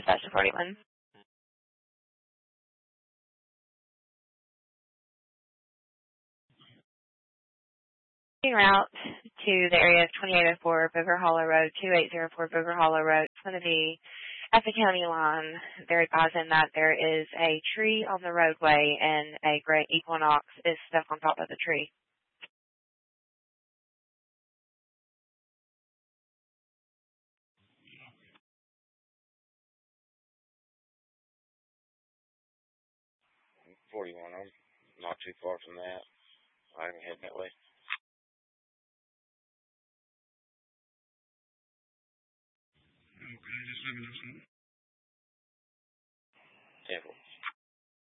That's 41. Route to the area of 2804 Booger Hollow Road, 2804 Booger Hollow Road. It's going to be at the county line. They're advising that there is a tree on the roadway and a great equinox is stuck on top of the tree. I'm not too far from that. I can head that way. Okay, just let me know something.